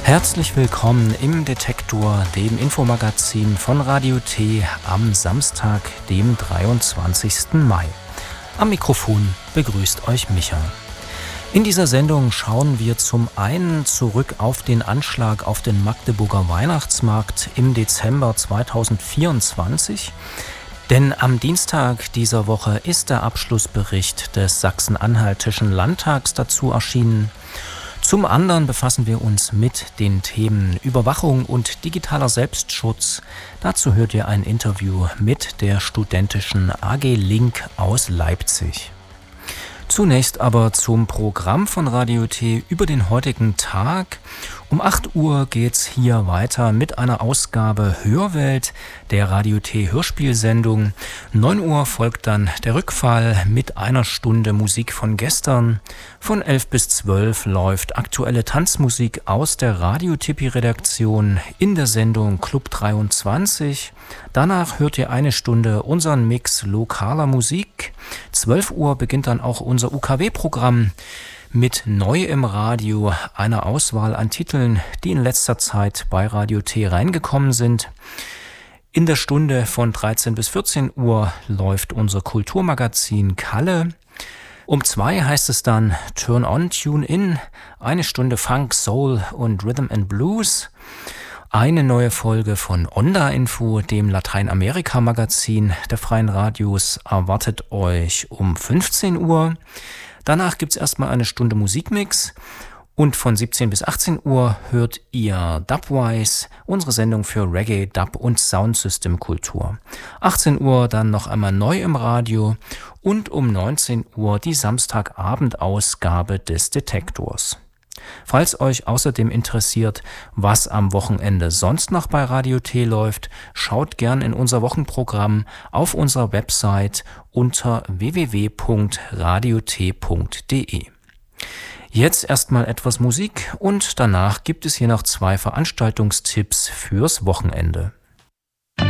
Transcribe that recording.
Herzlich willkommen im Detektor, dem Infomagazin von Radio T am Samstag, dem 23. Mai. Am Mikrofon begrüßt euch Micha. In dieser Sendung schauen wir zum einen zurück auf den Anschlag auf den Magdeburger Weihnachtsmarkt im Dezember 2024. Denn am Dienstag dieser Woche ist der Abschlussbericht des Sachsen-Anhaltischen Landtags dazu erschienen. Zum anderen befassen wir uns mit den Themen Überwachung und digitaler Selbstschutz. Dazu hört ihr ein Interview mit der studentischen AG Link aus Leipzig. Zunächst aber zum Programm von Radio T über den heutigen Tag. Um 8 Uhr geht's hier weiter mit einer Ausgabe Hörwelt der Radio T Hörspielsendung. 9 Uhr folgt dann der Rückfall mit einer Stunde Musik von gestern. Von 11 bis 12 läuft aktuelle Tanzmusik aus der Radio Tippi Redaktion in der Sendung Club 23. Danach hört ihr eine Stunde unseren Mix lokaler Musik. 12 Uhr beginnt dann auch unser UKW-Programm mit Neu im Radio, einer Auswahl an Titeln, die in letzter Zeit bei Radio T reingekommen sind. In der Stunde von 13 bis 14 Uhr läuft unser Kulturmagazin Kalle. Um 2 heißt es dann Turn on, Tune in, eine Stunde Funk, Soul und Rhythm and Blues. Eine neue Folge von Onda Info, dem Lateinamerika-Magazin der Freien Radios, erwartet euch um 15 Uhr. Danach gibt's erstmal eine Stunde Musikmix und von 17 bis 18 Uhr hört ihr Dubwise, unsere Sendung für Reggae, Dub und Soundsystem-Kultur. 18 Uhr dann noch einmal Neu im Radio und um 19 Uhr die Samstagabendausgabe des Detektors. Falls euch außerdem interessiert, was am Wochenende sonst noch bei Radio T läuft, schaut gern in unser Wochenprogramm auf unserer Website unter www.radiot.de. Jetzt erstmal etwas Musik und danach gibt es hier noch 2 Veranstaltungstipps fürs Wochenende.